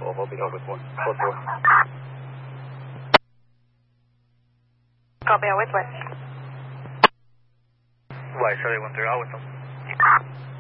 Volvo, be over with 1. Close door. Copy, I'll wait. Right, Charlie 1-3, I'll with them.